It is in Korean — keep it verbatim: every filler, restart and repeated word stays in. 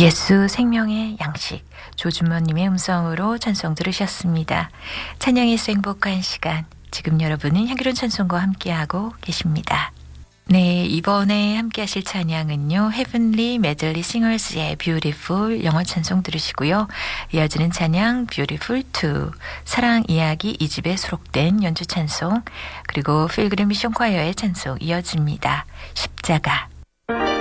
예수 생명의 양식 조준모님의 음성으로 찬송 들으셨습니다. 찬양에서 행복한 시간, 지금 여러분은 향기로운 찬송과 함께하고 계십니다. 네, 이번에 함께 하실 찬양은요, Heavenly Medley Singers의 Beautiful 영어 찬송 들으시고요. 이어지는 찬양 Beautiful 투, 사랑 이야기 이 집에 수록된 연주 찬송, 그리고 필그림 미션 콰이어의 찬송 이어집니다. 십자가.